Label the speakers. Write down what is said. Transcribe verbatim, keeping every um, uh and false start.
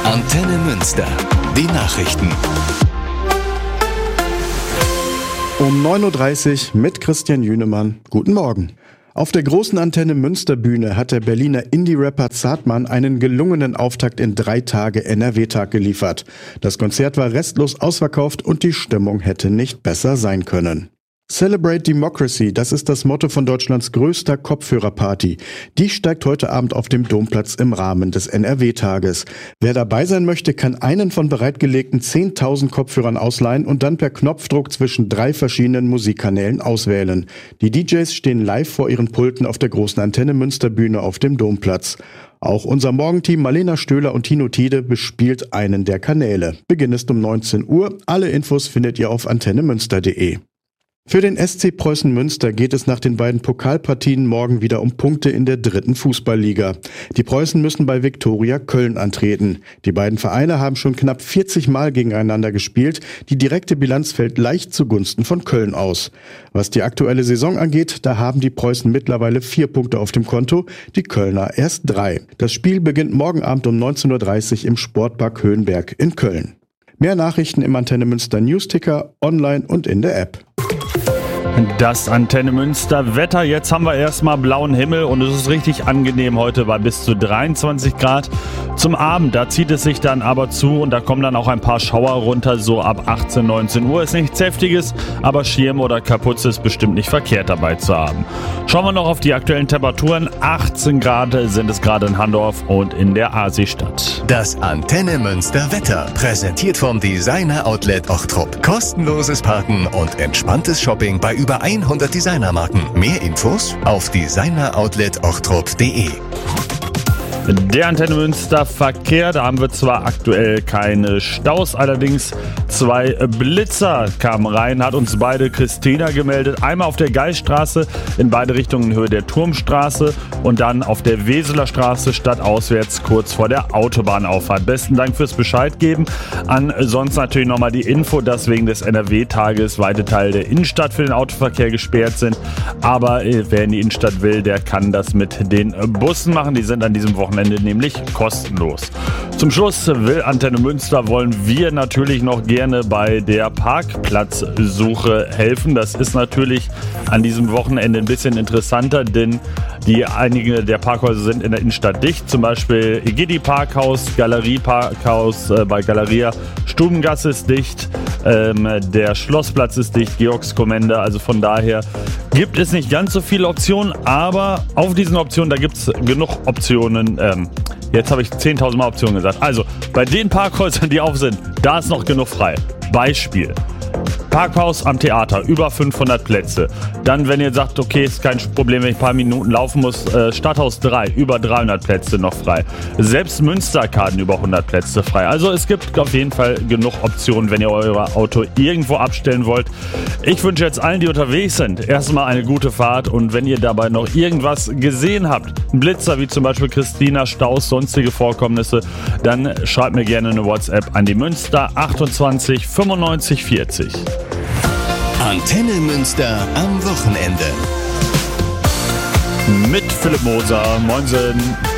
Speaker 1: Antenne Münster. Die Nachrichten.
Speaker 2: Um neun Uhr dreißig mit Christian Jünemann. Guten Morgen. Auf der großen Antenne Münster Bühne hat der Berliner Indie-Rapper Zartmann einen gelungenen Auftakt in drei Tage N R W-Tag geliefert. Das Konzert war restlos ausverkauft und die Stimmung hätte nicht besser sein können. Celebrate Democracy, das ist das Motto von Deutschlands größter Kopfhörerparty. Die steigt heute Abend auf dem Domplatz im Rahmen des N R W-Tages. Wer dabei sein möchte, kann einen von bereitgelegten zehntausend Kopfhörern ausleihen und dann per Knopfdruck zwischen drei verschiedenen Musikkanälen auswählen. Die D Js stehen live vor ihren Pulten auf der großen Antenne Münster Bühne auf dem Domplatz. Auch unser Morgenteam Marlena Stöhler und Tino Tiede bespielt einen der Kanäle. Beginn ist um neunzehn Uhr. Alle Infos findet ihr auf antenne münster punkt de. Für den S C Preußen Münster geht es nach den beiden Pokalpartien morgen wieder um Punkte in der dritten Fußballliga. Die Preußen müssen bei Viktoria Köln antreten. Die beiden Vereine haben schon knapp vierzig Mal gegeneinander gespielt. Die direkte Bilanz fällt leicht zugunsten von Köln aus. Was die aktuelle Saison angeht, da haben die Preußen mittlerweile vier Punkte auf dem Konto, die Kölner erst drei. Das Spiel beginnt morgen Abend um neunzehn Uhr dreißig im Sportpark Höhenberg in Köln. Mehr Nachrichten im Antenne Münster Newsticker, online und in der App.
Speaker 3: Das Antenne Münster Wetter. Jetzt haben wir erstmal blauen Himmel und es ist richtig angenehm heute bei bis zu dreiundzwanzig Grad. Zum Abend, da zieht es sich dann aber zu und da kommen dann auch ein paar Schauer runter, so ab achtzehn, neunzehn Uhr. Ist nichts Heftiges, aber Schirm oder Kapuze ist bestimmt nicht verkehrt dabei zu haben. Schauen wir noch auf die aktuellen Temperaturen. achtzehn Grad sind es gerade in Handorf und in der Asistadt.
Speaker 1: Das Antenne Münster Wetter, präsentiert vom Designer Outlet Ochtrup. Kostenloses Parken und entspanntes Shopping bei über hundert Designermarken. Mehr Infos auf designer outlet ochtrup punkt de.
Speaker 3: Der Antenne Münster Verkehr, da haben wir zwar aktuell keine Staus, allerdings zwei Blitzer kamen rein, hat uns beide Christina gemeldet. Einmal auf der Geiststraße in beide Richtungen in Höhe der Turmstraße und dann auf der Weseler Straße stadtauswärts kurz vor der Autobahnauffahrt. Besten Dank fürs Bescheid geben. Ansonsten natürlich nochmal die Info, dass wegen des N R W-Tages weite Teile der Innenstadt für den Autoverkehr gesperrt sind. Aber wer in die Innenstadt will, der kann das mit den Bussen machen. Die sind an diesem Wochenende nämlich kostenlos. Zum Schluss will Antenne Münster, wollen wir natürlich noch gerne bei der Parkplatzsuche helfen. Das ist natürlich an diesem Wochenende ein bisschen interessanter, denn die einige der Parkhäuser sind in der Innenstadt dicht. Zum Beispiel Egidi Parkhaus, Galerie Parkhaus äh, bei Galeria, Stubengasse ist dicht, ähm, der Schlossplatz ist dicht, Georgskommende. Also von daher gibt es nicht ganz so viele Optionen, aber auf diesen Optionen, da gibt es genug Optionen. Ähm, jetzt habe ich zehntausend Mal Optionen gesagt. Also bei den Parkhäusern, die auf sind, da ist noch genug frei. Beispiel: Parkhaus am Theater, über fünfhundert Plätze. Dann, wenn ihr sagt, okay, ist kein Problem, wenn ich ein paar Minuten laufen muss, äh, Stadthaus drei, über dreihundert Plätze noch frei. Selbst Münsterarkaden über hundert Plätze frei. Also es gibt auf jeden Fall genug Optionen, wenn ihr euer Auto irgendwo abstellen wollt. Ich wünsche jetzt allen, die unterwegs sind, erstmal eine gute Fahrt und wenn ihr dabei noch irgendwas gesehen habt, ein Blitzer wie zum Beispiel Christina, Staus, sonstige Vorkommnisse, dann schreibt mir gerne eine WhatsApp an die Münster achtundzwanzig fünfundneunzig vierzig.
Speaker 1: Antenne Münster am Wochenende.
Speaker 3: Mit Philipp Moser. Moinsen.